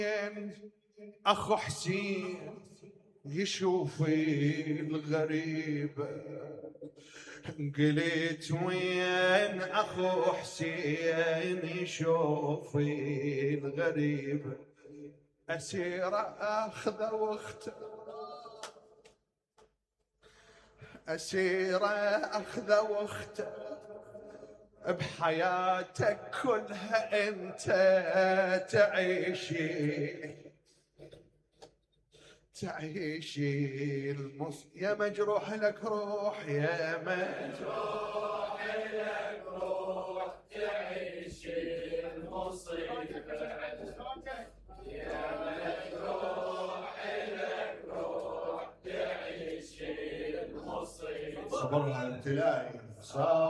أخو حسين يشوف الغريبة، قلت وين أخو حسين يشوف الغريبة، أسير أخذ واخته، أسير أخذ واخته، بحياتك كلها أنت تعيشي يا مجروح لك روح، يا مجروح لك روح، تعيشي المصيبة، يا مجروح لك روح، تعيشي المصيبة. صبر على ابتلائي.